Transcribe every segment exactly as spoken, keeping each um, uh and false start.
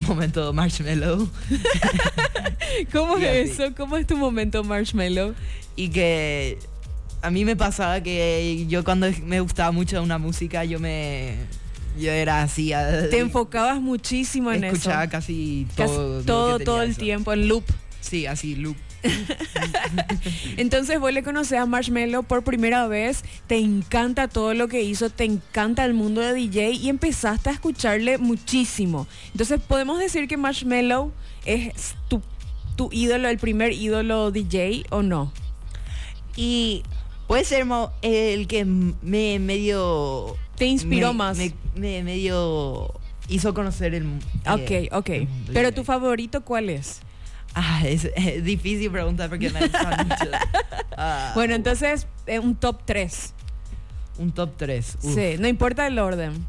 momento Marshmello. ¿Cómo Y es así. eso? ¿Cómo es tu momento Marshmello? Y que a mí me pasaba que yo cuando me gustaba mucho una música, yo me... Yo era así... a- Te enfocabas muchísimo en escuchaba eso. casi Casi todo. lo que todo, tenía todo el eso. tiempo, en loop. Sí, así, loop. Entonces vos le conocés a Marshmello por primera vez, te encanta todo lo que hizo, te encanta el mundo de D J y empezaste a escucharle muchísimo. Entonces podemos decir que Marshmello es tu, tu ídolo, el primer ídolo D J, ¿o no? Y puede ser mo- el que me medio... Te inspiró me- más. Me, me medio hizo conocer el... Ok, eh, ok. el Pero D J. tu favorito, ¿cuál es? Ah, es, es difícil preguntar porque me gusta mucho. Ah, Bueno, entonces eh, un top tres. un top tres. Sí, no importa el orden.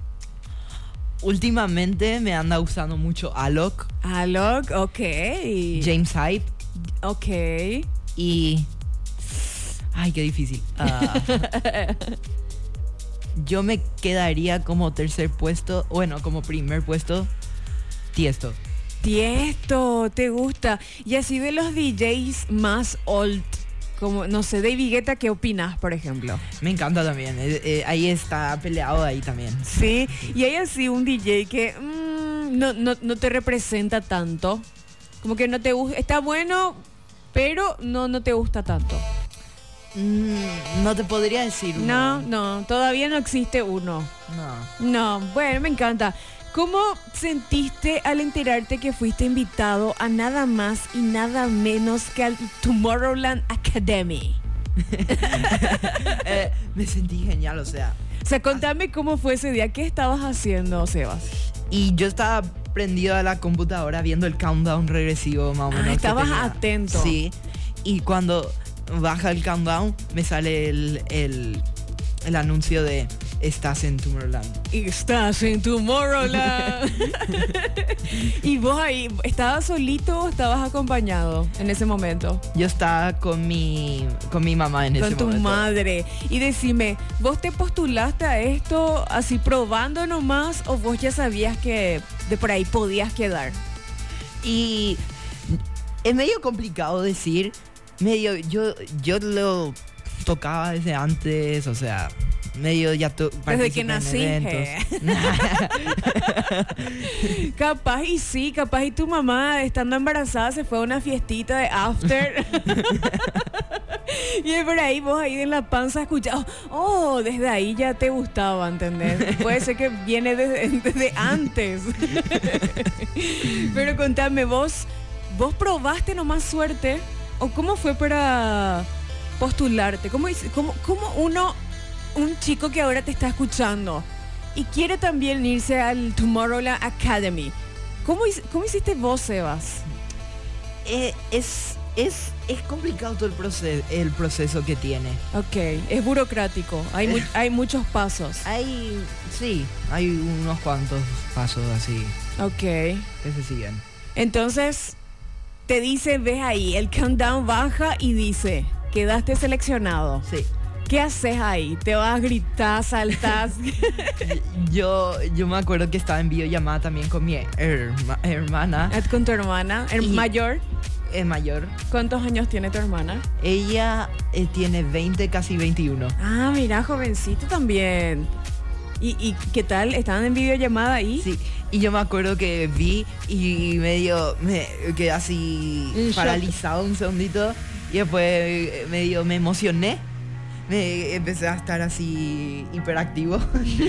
Últimamente me anda gustando mucho Alok, Alok, ok. James Hype Ok. y... Ay, qué difícil. Ah, yo me quedaría como tercer puesto, bueno, como primer puesto, Tiesto. Tiesto, te gusta. Y así de los D Js más old, como, no sé, David Guetta, ¿qué opinas, por ejemplo? Me encanta también. eh, eh, ahí está peleado ahí también. Sí, y hay así un D J que mm, no, no, no te representa tanto. Como que no te gusta, está bueno, pero no, no te gusta tanto. Mm, no te podría decir. No, uno. no, todavía no existe uno. No. No, bueno, me encanta. ¿Cómo sentiste al enterarte que fuiste invitado a nada más y nada menos que al Tomorrowland Academy? Eh, me sentí genial, o sea. O sea, contame cómo fue ese día. ¿Qué estabas haciendo, Sebas? Y yo estaba prendido a la computadora viendo el countdown regresivo más o menos. Ah, que estabas tenía. atento. Sí. Y cuando baja el countdown, me sale el, el, el anuncio de estás en Tomorrowland. Estás en Tomorrowland. ¿Y vos ahí, estabas solito o estabas acompañado en ese momento? Yo estaba con mi, con mi mamá en ese Con tu momento. madre. Y decime, ¿vos te postulaste a esto así probando nomás o vos ya sabías que de por ahí podías quedar? Y es medio complicado decir, medio, yo, yo lo tocaba desde antes, o sea, medio ya to- Desde que participé en nací. eventos. Capaz y sí, capaz y tu mamá estando embarazada se fue a una fiestita de after. Y por ahí vos ahí en la panza escuchado, oh, desde ahí ya te gustaba, ¿entendés? Puede ser que viene desde, desde antes. Pero contame, vos, vos probaste nomás suerte o cómo fue para postularte, cómo, hice- cómo, cómo uno, un chico que ahora te está escuchando y quiere también irse al Tomorrowland Academy. ¿Cómo, hic- cómo hiciste vos, Sebas? Eh, es, es, es complicado todo el proceso, el proceso que tiene. Ok, es burocrático, hay, mu- hay muchos pasos. Hay, sí, hay unos cuantos pasos así Ok, que se siguen. entonces te dice, ves ahí, el countdown baja y dice, quedaste seleccionado. Sí. ¿Qué haces ahí? ¿Te vas a gritar, saltas? Yo, yo me acuerdo que estaba en videollamada también con mi herma- hermana ¿Con tu hermana? ¿El Y- mayor? eh, mayor. ¿Cuántos años tiene tu hermana? Ella eh, tiene veinte, casi veintiuno. Ah, mira, jovencito también. ¿Y, y qué tal? ¿Estaban en videollamada ahí? Sí, y yo me acuerdo que vi y medio me quedé así En shock. paralizado un segundito y después eh, medio me emocioné. Me empecé a estar así hiperactivo.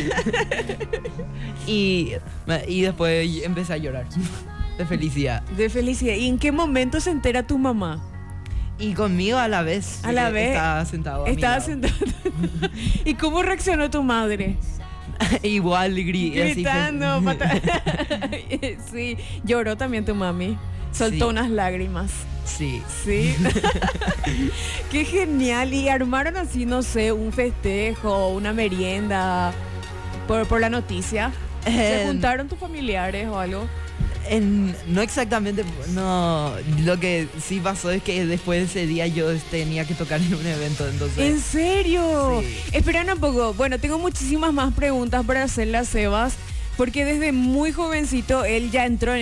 y, y después empecé a llorar de felicidad. De felicidad. ¿Y en qué momento se entera tu mamá? Y conmigo a la vez. A la eh, vez. Estaba sentado. a mi Estaba lado. sentado. ¿Y cómo reaccionó tu madre? Igual gri así, Gritando. pata- Sí, lloró también tu mami. Soltó Sí. unas lágrimas. Sí. Sí. Qué genial. Y armaron así, no sé, un festejo, una merienda por, por la noticia. ¿Se Em, juntaron tus familiares o algo? En- no exactamente, no. Lo que sí pasó es que después de ese día yo tenía que tocar en un evento, entonces. ¿En serio? Sí. Espera un poco. Bueno, tengo muchísimas más preguntas para hacerle a Sebas, porque desde muy jovencito él ya entró en